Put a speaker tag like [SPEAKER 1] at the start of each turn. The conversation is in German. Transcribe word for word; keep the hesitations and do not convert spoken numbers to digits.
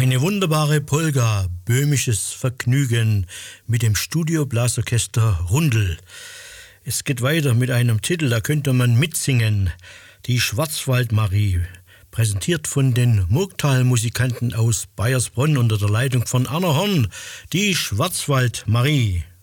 [SPEAKER 1] Eine wunderbare Polka, böhmisches Vergnügen mit dem Studioblasorchester Rundel. Es geht weiter mit einem Titel, da könnte man mitsingen. Die Schwarzwaldmarie, präsentiert von den Murgtal-Musikanten aus Baiersbronn unter der Leitung von Anna Horn. Die Schwarzwaldmarie.